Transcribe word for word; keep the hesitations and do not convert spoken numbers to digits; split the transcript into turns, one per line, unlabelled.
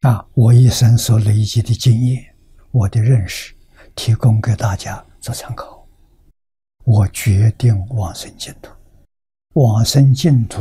啊，我一生所累积的经验，我的认识，提供给大家做参考。我决定往生净土，往生净土